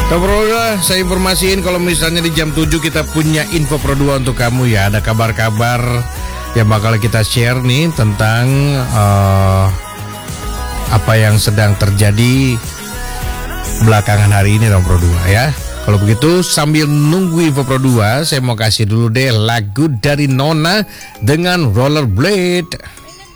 Pro 2, saya informasiin kalau misalnya di jam 7 kita punya info Pro 2 untuk kamu ya. Ada kabar-kabar yang bakal kita share nih tentang apa yang sedang terjadi belakangan hari ini dong Pro 2 ya. Kalau begitu sambil nunggu info Pro 2, saya mau kasih dulu deh lagu dari Nona dengan Rollerblade.